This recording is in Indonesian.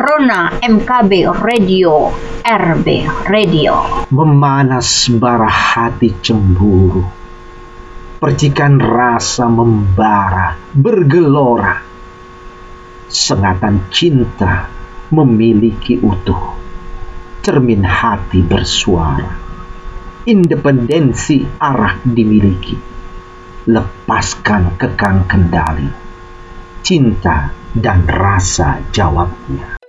Rona MKB Radio, RB Radio. Memanas bara hati cemburu, percikan rasa membara bergelora. Sengatan cinta memiliki utuh, cermin hati bersuara. Independensi arah dimiliki, lepaskan kekang kendali. Cinta dan rasa jawabnya.